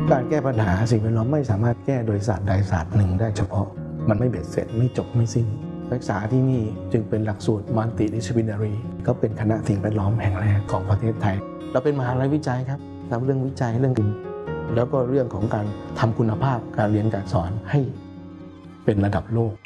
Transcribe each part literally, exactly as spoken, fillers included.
การแก้ปัญหาสิ่งแวดล้อมไม่สามารถแก้โดยศาสตร์ใดศาสตร์หนึ่งได้เฉพาะมันไม่เบ็ดเสร็จไม่จบไม่สิ้นนักศึกษาที่นี่จึงเป็นหลักสูตร Multidisciplinary ก็เป็นคณะสิ่งแวดล้อมแห่งแรกของประเทศไทยเราเป็นมหาวิทยาลัยวิจัยครับทำเรื่องวิจัยเรื่องอื่นแล้วก็เรื่องของการทำคุณภาพการเรียนการสอนให้เป็นระดับโลก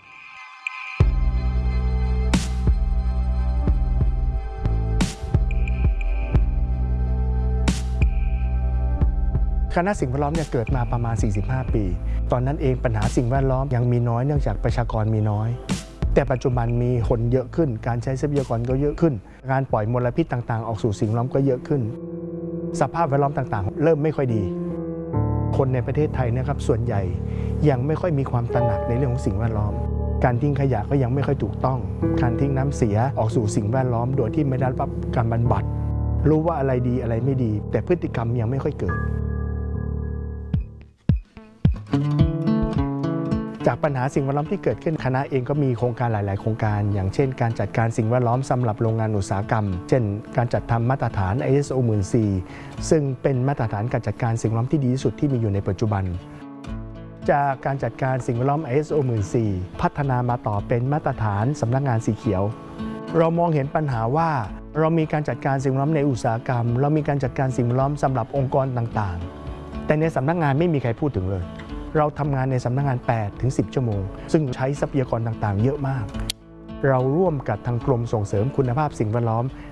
คณะสิ่งแวดล้อมเนี่ยเกิดมาประมาณสี่สิบห้าปีตอนนั้นเองปัญหาสิ่งแวดล้อมยังมีน้อยเนื่องจากประชากรมีน้อยแต่ปัจจุบันมีคนเยอะขึ้นการใช้ทรัพยากรก็เยอะขึ้นการปล่อยมลพิษต่างๆออกสู่สิ่งแวดล้อมก็เยอะขึ้นสภาพแวดล้อมต่างๆเริ่มไม่ค่อยดีคนในประเทศไทยนะครับส่วนใหญ่ยังไม่ค่อยมีความตระหนักในเรื่องของสิ่งแวดล้อมการทิ้งขยะก็ยังไม่ค่อยถูกต้องการทิ้งน้ำเสียออกสู่สิ่งแวดล้อมโดยที่ไม่ได้รับการบำบัดรู้ว่าอะไรดีอะไรไม่ดีแต่พฤติกรรมยังไม่ค่อยเกิดจากปัญหาสิ่งแวดล้อมที่เกิดขึ้นคณะเองก็มีโครงการหลายๆโครงการอย่างเช่นการจัดการสิ่งแวดล้อมสำหรับโรงงานอุตสาหกรรมเช่นการจัดทำมาตรฐาน ไอ เอส โอ หนึ่งหมื่นสี่พัน ซึ่งเป็นมาตรฐานการจัดการสิ่งแวดล้อมที่ดีที่สุดที่มีอยู่ในปัจจุบันจากการจัดการสิ่งแวดล้อม ไอ เอส โอ หนึ่งหมื่นสี่พัน พัฒนามาต่อเป็นมาตรฐานสำนักงานสีเขียวเรามองเห็นปัญหาว่าเรามีการจัดการสิ่งแวดล้อมในอุตสาหกรรมเรามีการจัดการสิ่งแวดล้อมสำหรับองค์กรต่างๆแต่ในสำนักงานไม่มีใครพูดถึงเลยเราทำงานในสำนักงาน แปดถึงสิบ ชั่วโมงซึ่งใช้ทรัพยากรต่างๆเยอะมากเราร่วมกับทางกรมส่งเสริมคุณภาพสิ่งแวดล้อม